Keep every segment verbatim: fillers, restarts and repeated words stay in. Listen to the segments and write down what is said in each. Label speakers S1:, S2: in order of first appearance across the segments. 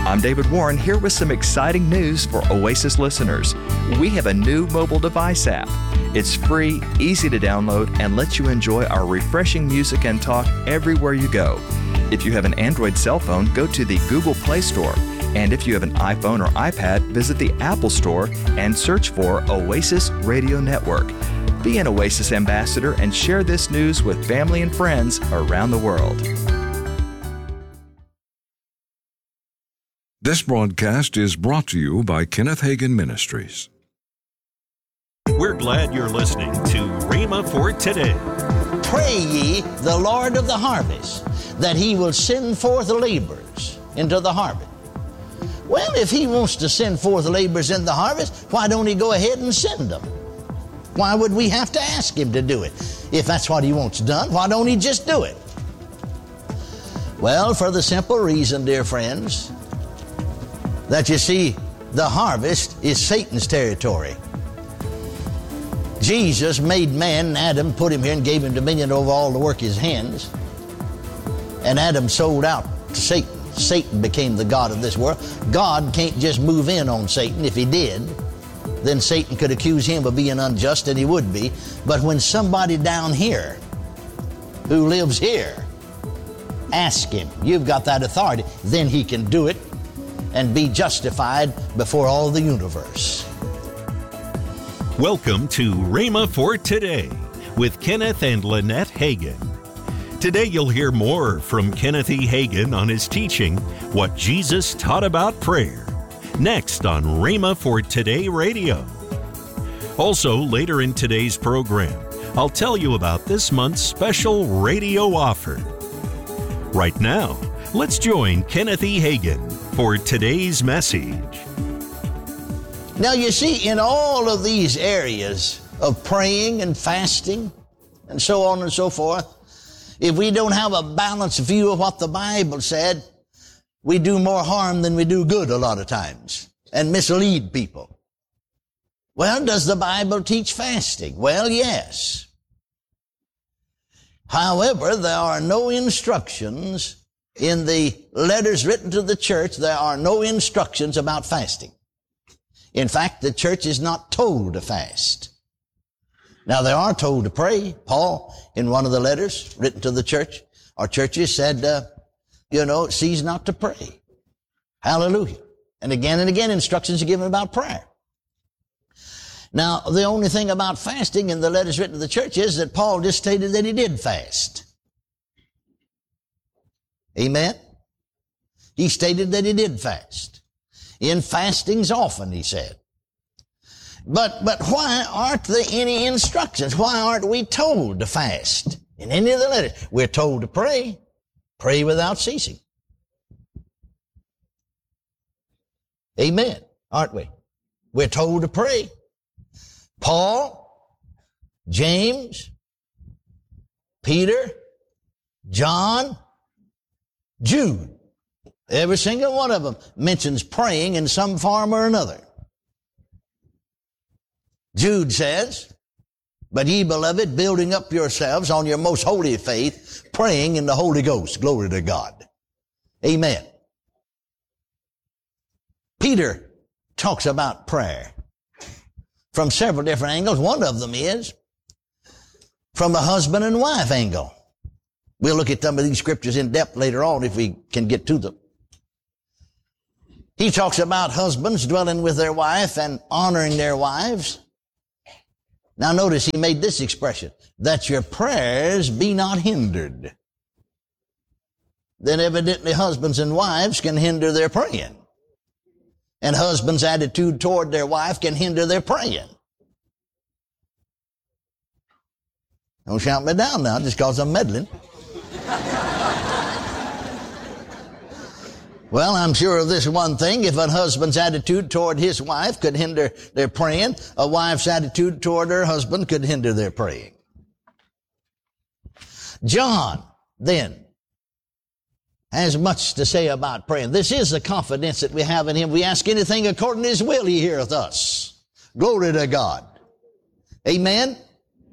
S1: I'm David Warren here with some exciting news for Oasis listeners. We have a new mobile device app. It's free, easy to download, and lets you enjoy our refreshing music and talk everywhere you go. If you have an Android cell phone, go to the Google Play Store. And if you have an iPhone or iPad, visit the Apple Store and search for Oasis Radio Network. Be an Oasis ambassador and share this news with family and friends around the world.
S2: This broadcast is brought to you by Kenneth Hagin Ministries.
S3: We're glad you're listening to Rhema for Today.
S4: Pray ye the Lord of the harvest, that he will send forth laborers into the harvest. Well, if he wants to send forth laborers in the harvest, why don't he go ahead and send them? Why would we have to ask him to do it? If that's what he wants done, why don't he just do it? Well, for the simple reason, dear friends, that you see, the harvest is Satan's territory. Jesus made man, Adam, put him here and gave him dominion over all the work of his hands. And Adam sold out to Satan. Satan became the god of this world. God can't just move in on Satan. If he did, then Satan could accuse him of being unjust, and he would be. But when somebody down here who lives here asks him, you've got that authority, then he can do it and be justified before all the universe.
S3: Welcome to Rhema for Today with Kenneth and Lynette Hagin. Today you'll hear more from Kenneth E. Hagin on his teaching, What Jesus Taught About Prayer, next on Rhema for Today Radio. Also, later in today's program, I'll tell you about this month's special radio offer. Right now, let's join Kenneth E. Hagin for today's message.
S4: Now you see, in all of these areas of praying and fasting and so on and so forth, if we don't have a balanced view of what the Bible said, we do more harm than we do good a lot of times and mislead people. Well, does the Bible teach fasting? Well, yes. However, there are no instructions in the letters written to the church. There are no instructions about fasting. In fact, the church is not told to fast. Now, they are told to pray. Paul, in one of the letters written to the church, or churches, said, uh, you know, cease not to pray. Hallelujah. And again and again, instructions are given about prayer. Now, the only thing about fasting in the letters written to the church is that Paul just stated that he did fast. Amen? He stated that he did fast. In fastings often, he said. But, but why aren't there any instructions? Why aren't we told to fast in any of the letters? We're told to pray. Pray without ceasing. Amen. Aren't we? We're told to pray. Paul, James, Peter, John, Jude. Every single one of them mentions praying in some form or another. Jude says, but ye, beloved, building up yourselves on your most holy faith, praying in the Holy Ghost. Glory to God. Amen. Peter talks about prayer from several different angles. One of them is from the husband and wife angle. We'll look at some of these scriptures in depth later on if we can get to them. He talks about husbands dwelling with their wife and honoring their wives. Now notice he made this expression, that your prayers be not hindered. Then evidently husbands and wives can hinder their praying. And husbands' attitude toward their wife can hinder their praying. Don't shout me down now just because I'm meddling. Well, I'm sure of this one thing. If a husband's attitude toward his wife could hinder their praying, a wife's attitude toward her husband could hinder their praying. John, then, has much to say about praying. This is the confidence that we have in him. We ask anything according to his will, he heareth us. Glory to God. Amen?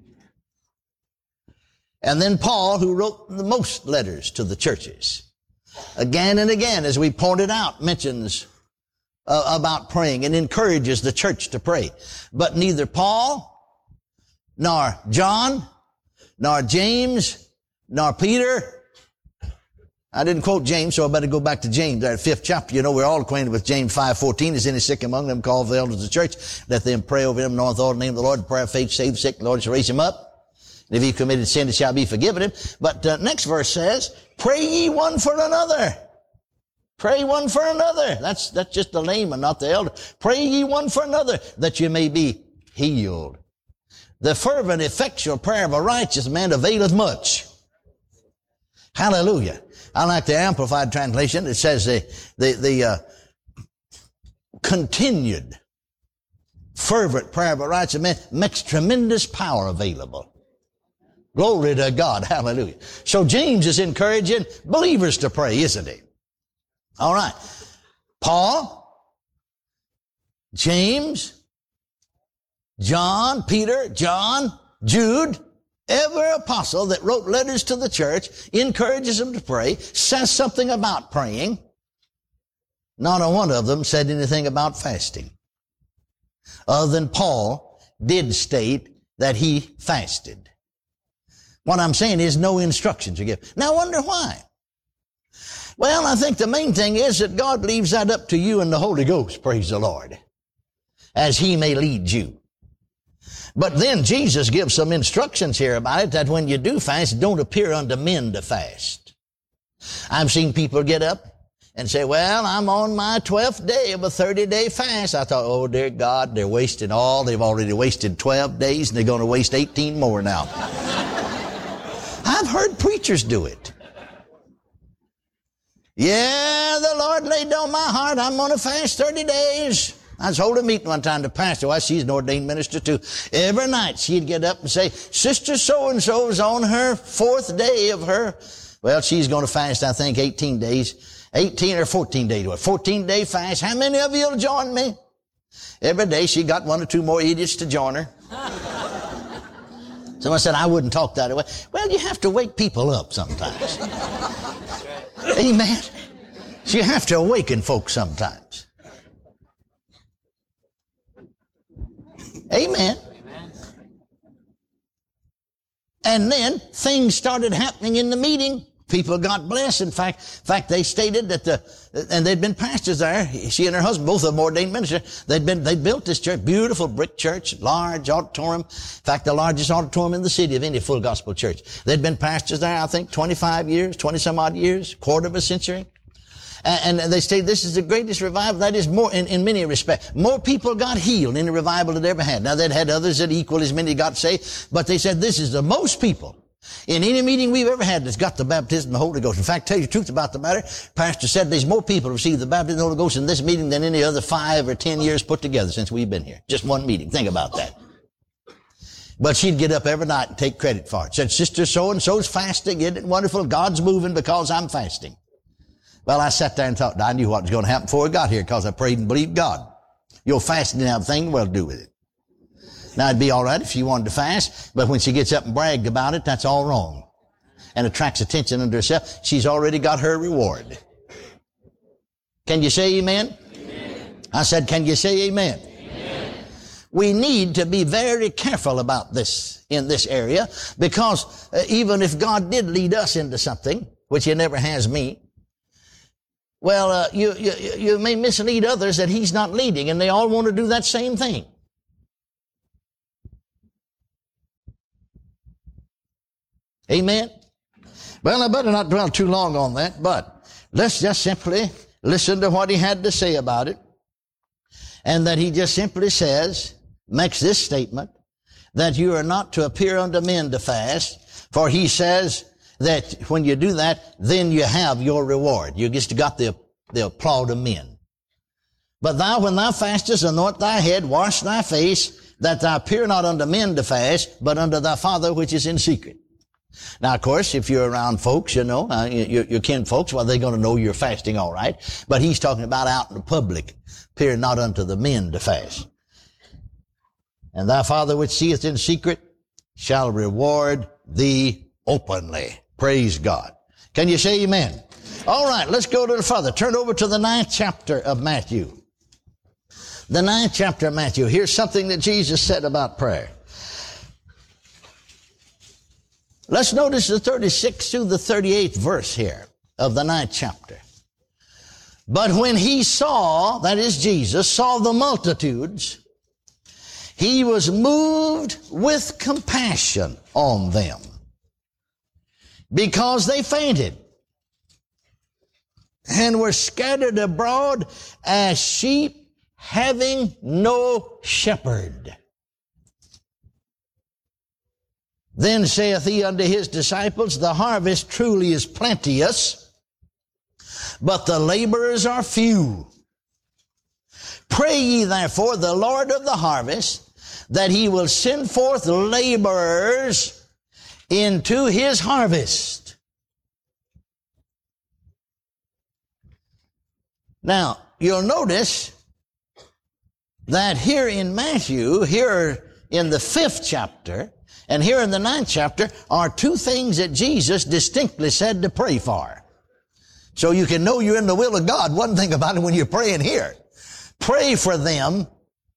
S4: And then Paul, who wrote the most letters to the churches. again and again, as we pointed out, mentions uh, about praying and encourages the church to pray. But neither Paul, nor John, nor James, nor Peter, I didn't quote James, so I better go back to James, that fifth chapter. You know, we're all acquainted with James five fourteen. Is any sick among them? Call the elders of the church. Let them pray over him, anoint all in the name of the Lord. The prayer of faith save the sick. The Lord shall raise him up. And if he committed sin, it shall be forgiven him. But uh, next verse says, pray ye one for another. Pray one for another. That's, that's just the layman, not the elder. Pray ye one for another, that you may be healed. The fervent, effectual prayer of a righteous man availeth much. Hallelujah. I like the Amplified Translation. It says the, the, the, uh, continued, fervent prayer of a righteous man makes tremendous power available. Glory to God. Hallelujah. So James is encouraging believers to pray, isn't he? All right. Paul, James, John, Peter, John, Jude, every apostle that wrote letters to the church encourages them to pray, says something about praying. Not a one of them said anything about fasting. Other than Paul did state that he fasted. What I'm saying is no instructions are given. Now I wonder why. Well, I think the main thing is that God leaves that up to you and the Holy Ghost, praise the Lord, as He may lead you. But then Jesus gives some instructions here about it, that when you do fast, don't appear unto men to fast. I've seen people get up and say, well, I'm on my twelfth day of a thirty-day fast. I thought, oh, dear God, they're wasting all. They've already wasted twelve days, and they're going to waste eighteen more now. I've heard preachers do it. Yeah, the Lord laid on my heart, I'm going to fast thirty days. I was holding a meeting one time. The pastor, well, she's an ordained minister too. Every night she'd get up and say, Sister so-and-so's on her fourth day of her, well, she's going to fast, I think, eighteen days. eighteen or fourteen days. fourteen day fast. How many of you will join me? Every day she got one or two more idiots to join her. Someone said, I wouldn't talk that way. Well, you have to wake people up sometimes. Amen. You have to awaken folks sometimes. Amen. Amen. And then things started happening in the meeting. People got blessed. In fact, in fact, they stated that the, and they'd been pastors there. She and her husband, both of them ordained ministers. They'd been, they built this church, beautiful brick church, large auditorium. In fact, the largest auditorium in the city of any full gospel church. They'd been pastors there, I think, twenty-five years, twenty some odd years, quarter of a century. And, and they stated this is the greatest revival. That is more, in, in many respects. More people got healed in the revival that they ever had. Now, they'd had others that equal as many got saved, but they said this is the most people in any meeting we've ever had that's got the baptism of the Holy Ghost. In fact, tell you the truth about the matter, Pastor said there's more people receive the baptism of the Holy Ghost in this meeting than any other five or ten years put together since we've been here. Just one meeting. Think about that. But she'd get up every night and take credit for it. Said, Sister so-and-so's fasting. Isn't it wonderful? God's moving because I'm fasting. Well, I sat there and thought, I knew what was going to happen before I got here because I prayed and believed God. Your fasting didn't have a thing well to do with it. Now, it'd be all right if she wanted to fast, but when she gets up and bragged about it, that's all wrong. And attracts attention unto herself. She's already got her reward. Can you say amen? Amen. I said, can you say amen? Amen. We need to be very careful about this in this area, because uh, even if God did lead us into something, which He never has me, well, uh, you, you, you may mislead others that He's not leading, and they all want to do that same thing. Amen? Well, I better not dwell too long on that, but let's just simply listen to what he had to say about it. And that he just simply says, makes this statement, that you are not to appear unto men to fast, for he says that when you do that, then you have your reward. You just got the, the applaud of men. But thou, when thou fastest, anoint thy head, wash thy face, that thou appear not unto men to fast, but unto thy Father which is in secret. Now, of course, if you're around folks, you know, uh, your, your kin folks, well, they're going to know you're fasting, all right. But he's talking about out in the public, appear not unto the men to fast. And thy Father which seeth in secret shall reward thee openly. Praise God. Can you say amen? All right, let's go a little further. Turn over to the ninth chapter of Matthew. The ninth chapter of Matthew. Here's something that Jesus said about prayer. Let's notice the thirty-sixth to the thirty-eighth verse here of the ninth chapter. But when he saw, that is Jesus, saw the multitudes, he was moved with compassion on them because they fainted and were scattered abroad as sheep having no shepherd. Then saith he unto his disciples, the harvest truly is plenteous, but the laborers are few. Pray ye therefore the Lord of the harvest, that he will send forth laborers into his harvest. Now, you'll notice that here in Matthew, here in the fifth chapter, and here in the ninth chapter, are two things that Jesus distinctly said to pray for. So you can know you're in the will of God. One thing about it when you're praying here. Pray for them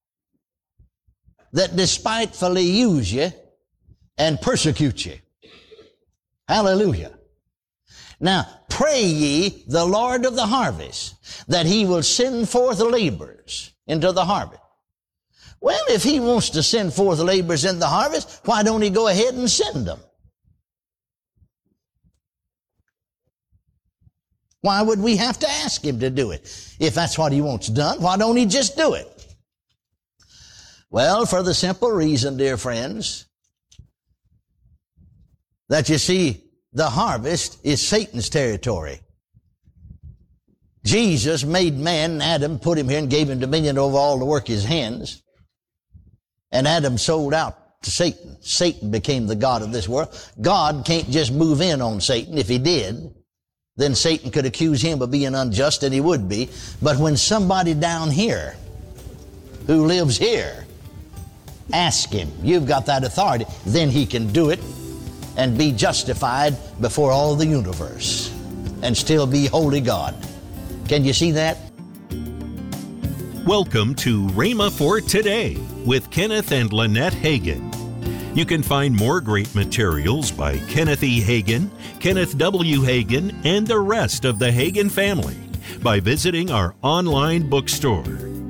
S4: that despitefully use you and persecute you. Hallelujah. Now, pray ye the Lord of the harvest, that he will send forth laborers into the harvest. Well, if he wants to send forth laborers in the harvest, why don't he go ahead and send them? Why would we have to ask him to do it? If that's what he wants done, why don't he just do it? Well, for the simple reason, dear friends, that you see, the harvest is Satan's territory. Jesus made man, Adam, put him here and gave him dominion over all the work of his hands. And Adam sold out to Satan. Satan became the god of this world. God can't just move in on Satan. If he did, then Satan could accuse him of being unjust, and he would be. But when somebody down here who lives here ask him, you've got that authority, then he can do it and be justified before all the universe and still be holy God. Can you see that?
S3: Welcome to Rhema for Today with Kenneth and Lynette Hagin. You can find more great materials by Kenneth E. Hagin, Kenneth W. Hagin, and the rest of the Hagin family by visiting our online bookstore.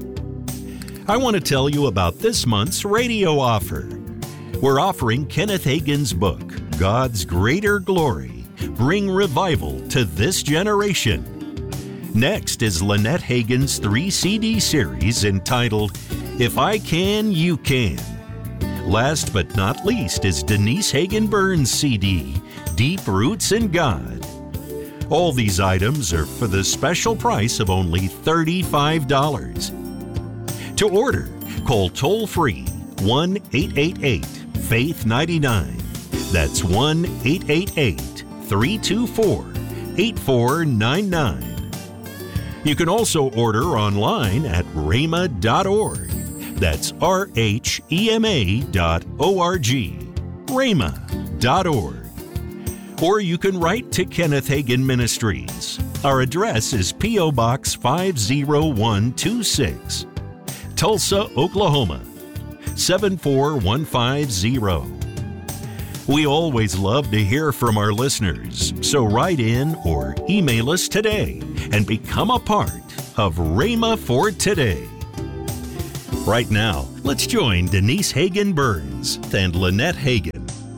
S3: I want to tell you about this month's radio offer. We're offering Kenneth Hagin's book, God's Greater Glory, Bring Revival to This Generation. Next is Lynette Hagin's three C D series entitled, If I Can, You Can. Last but not least is Denise Hagin Burns' C D, Deep Roots in God. All these items are for the special price of only thirty-five dollars. To order, call toll-free one eight eight eight, faith nine nine. That's one eight eight eight, three two four, eight four nine nine. You can also order online at rhema dot org. That's R H E M A dot O R G, rhema dot org. Or you can write to Kenneth Hagin Ministries. Our address is P O Box five oh one two six, Tulsa, Oklahoma, seven four one five zero. We always love to hear from our listeners, so write in or email us today and become a part of Rhema for Today. Right now, let's join Denise Hagin Burns and Lynette Hagin.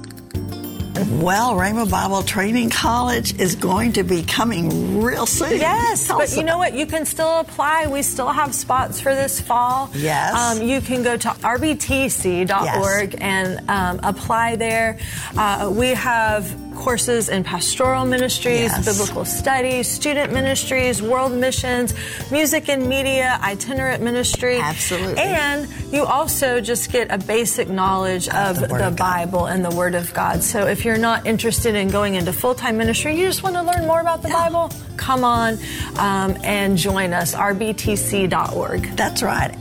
S5: Well, Rhema Bible Training College is going to be coming real soon.
S6: Yes,
S5: Tell
S6: but
S5: us
S6: you know
S5: about-
S6: what? You can still apply. We still have spots for this fall.
S5: Yes.
S6: Um, you can go to r b t c dot org
S5: Yes.
S6: and um, apply there. Uh, we have courses in pastoral ministries,
S5: Yes.
S6: biblical studies, student ministries, world missions, music and media, itinerant ministry.
S5: Absolutely.
S6: And you also just get a basic knowledge of
S5: the
S6: the,
S5: Word of God.
S6: Bible and the Word of God. So if you're not interested in going into full-time ministry, you just want to learn more about the
S5: Yeah.
S6: Bible, come on um, and join us, r b t c dot org.
S5: That's right.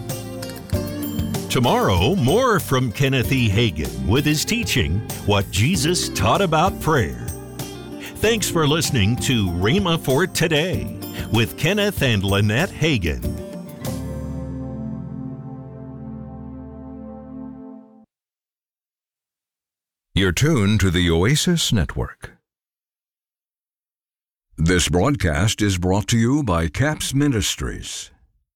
S3: Tomorrow, more from Kenneth E. Hagin with his teaching, What Jesus Taught About Prayer. Thanks for listening to Rhema for Today with Kenneth and Lynette Hagin.
S2: You're tuned to the Oasis Network. This broadcast is brought to you by CAPS Ministries.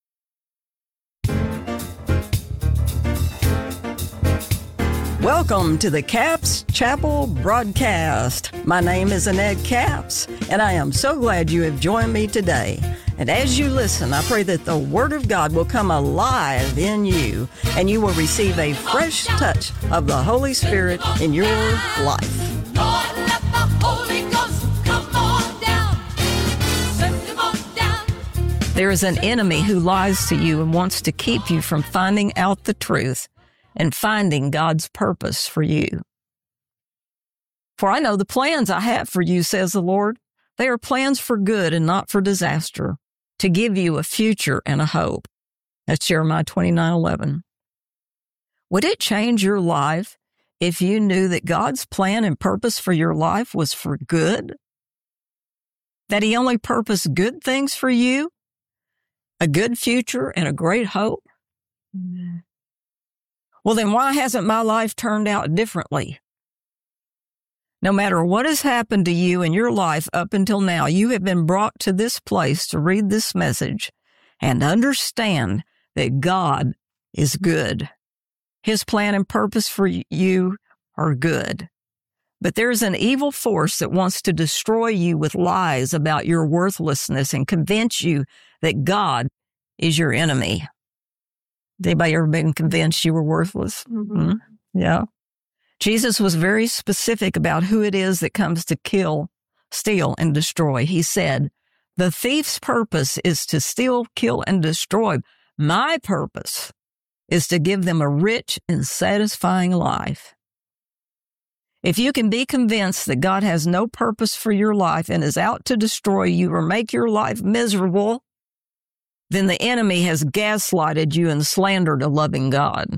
S5: Welcome to the Capps Chapel broadcast. My name is Annette Capps, and I am so glad you have joined me today. And as you listen, I pray that the Word of God will come alive in you, and you will receive a fresh touch of the Holy Spirit in your life.
S7: Lord, let the Holy Ghost come on down. Send him on down.
S8: There is an enemy who lies to you and wants to keep you from finding out the truth and finding God's purpose for you. For I know the plans I have for you, says the Lord. They are plans for good and not for disaster, to give you a future and a hope. That's Jeremiah twenty-nine eleven. Would it change your life if you knew that God's plan and purpose for your life was for good? That He only purposed good things for you? A good future and a great hope? Mm-hmm. Well, then why hasn't my life turned out differently? No matter what has happened to you in your life up until now, you have been brought to this place to read this message and understand that God is good. His plan and purpose for you are good. But there's an evil force that wants to destroy you with lies about your worthlessness and convince you that God is your enemy. Anybody ever been convinced you were worthless? Mm-hmm. Yeah. Jesus was very specific about who it is that comes to kill, steal, and destroy. He said, the thief's purpose is to steal, kill, and destroy. My purpose is to give them a rich and satisfying life. If you can be convinced that God has no purpose for your life and is out to destroy you or make your life miserable, then the enemy has gaslighted you and slandered a loving God.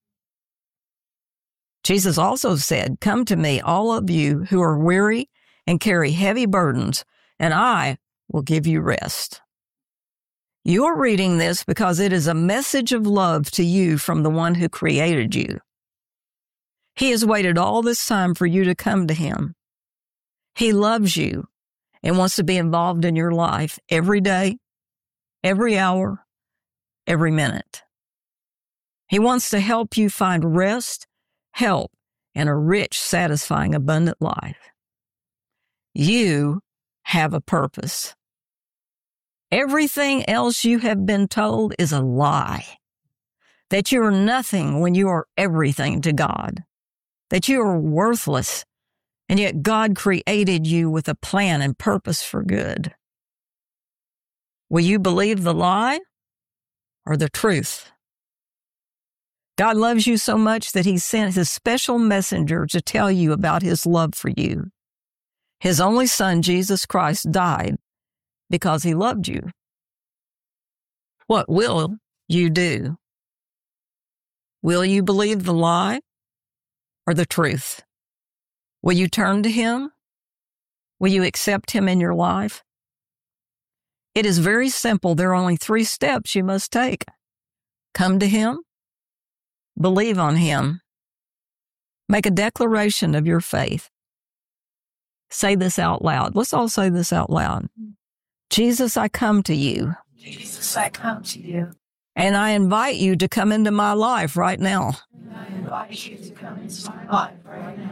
S8: Jesus also said, come to me, all of you who are weary and carry heavy burdens, and I will give you rest. You're reading this because it is a message of love to you from the one who created you. He has waited all this time for you to come to Him. He loves you and wants to be involved in your life every day, every hour, every minute. He wants to help you find rest, help, and a rich, satisfying, abundant life. You have a purpose. Everything else you have been told is a lie. That you are nothing when you are everything to God. That you are worthless, and yet God created you with a plan and purpose for good. Will you believe the lie or the truth? God loves you so much that He sent His special messenger to tell you about His love for you. His only Son, Jesus Christ, died because He loved you. What will you do? Will you believe the lie or the truth? Will you turn to Him? Will you accept Him in your life? It is very simple. There are only three steps you must take. Come to Him. Believe on Him. Make a declaration of your faith. Say this out loud. Let's all say this out loud. Jesus, I come to you.
S7: Jesus, I come to you.
S8: And I invite you to come into my life right now.
S7: And I invite you to come into my life right now.